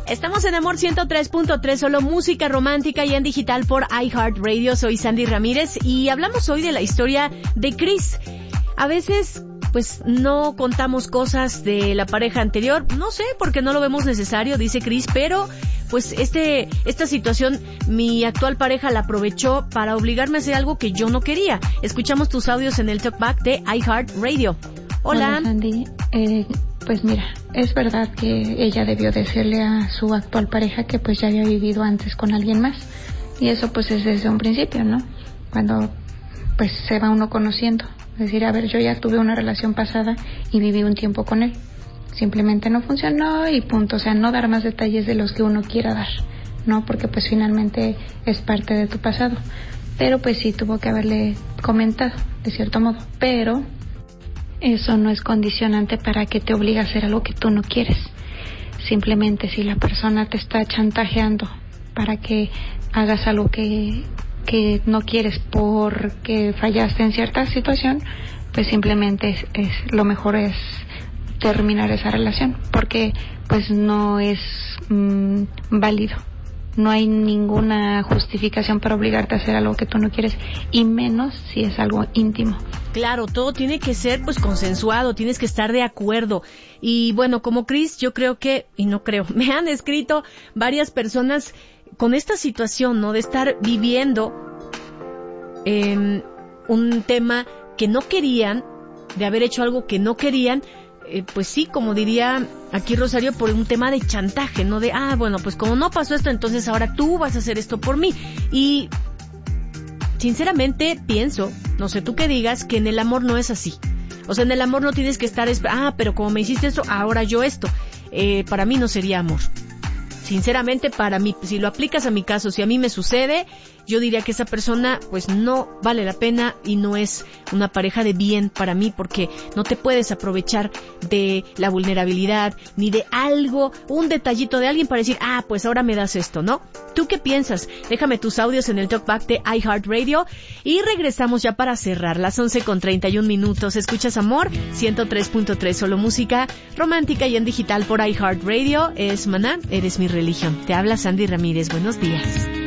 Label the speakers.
Speaker 1: Estamos en Amor 103.3, solo música romántica y en digital por iHeartRadio. Soy Sandy Ramírez y hablamos hoy de la historia de Chris. A veces, pues, no contamos cosas de la pareja anterior, no sé, porque no lo vemos necesario, dice Chris, pero, pues, esta situación, mi actual pareja la aprovechó para obligarme a hacer algo que yo no quería. Escuchamos tus audios en el Talkback de iHeartRadio. Hola,
Speaker 2: Sandy. Pues mira, es verdad que ella debió decirle a su actual pareja que pues ya había vivido antes con alguien más. Y eso pues es desde un principio, ¿no? Cuando pues se va uno conociendo. Decir, a ver, yo ya tuve una relación pasada y viví un tiempo con él. Simplemente no funcionó y punto. O sea, no dar más detalles de los que uno quiera dar, ¿no? Porque pues finalmente es parte de tu pasado. Pero pues sí tuvo que haberle comentado, de cierto modo. Pero eso no es condicionante para que te obligue a hacer algo que tú no quieres. Simplemente si la persona te está chantajeando para que hagas algo que no quieres porque fallaste en cierta situación, pues simplemente es lo mejor es terminar esa relación, porque pues no es válido. No hay ninguna justificación para obligarte a hacer algo que tú no quieres, y menos si es algo íntimo.
Speaker 1: Claro, todo tiene que ser pues consensuado, tienes que estar de acuerdo. Y bueno, como Chris, yo creo que, y no creo, me han escrito varias personas con esta situación, ¿no? De estar viviendo un tema que no querían, de haber hecho algo que no querían, pues sí, como diría aquí Rosario, por un tema de chantaje, ¿no? De, bueno, pues como no pasó esto, entonces ahora tú vas a hacer esto por mí. Y sinceramente pienso, no sé tú qué digas, que en el amor no es así. O sea, en el amor no tienes que estar, pero como me hiciste esto, ahora yo esto. Para mí no sería amor. Sinceramente, para mí, si lo aplicas a mi caso, si a mí me sucede, yo diría que esa persona pues no vale la pena y no es una pareja de bien para mí, porque no te puedes aprovechar de la vulnerabilidad ni de algo, un detallito de alguien para decir, pues ahora me das esto, ¿no? ¿Tú qué piensas? Déjame tus audios en el Talkback de iHeartRadio y regresamos ya para cerrar las 11:31. Escuchas Amor 103.3, solo música romántica y en digital por iHeartRadio. Es Maná, eres mi religión. Te habla Sandy Ramírez. Buenos días.